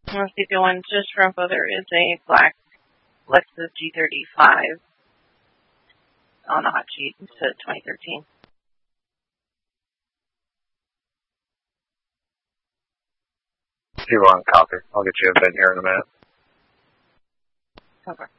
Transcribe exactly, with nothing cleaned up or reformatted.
Let's see, the one just for info, there is a black Lexus G thirty-five on the hot sheet. It says twenty thirteen. T one, copy. I'll get you a bid here in a minute. Okay.